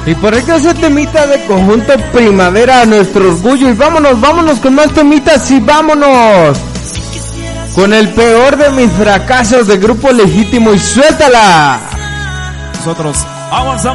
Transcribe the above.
Y por eso ese temita de Conjunto Primavera, nuestro orgullo. Y vámonos con más temitas y vámonos con el peor de mis fracasos de Grupo Legítimo y suéltala. Nosotros avanzamos.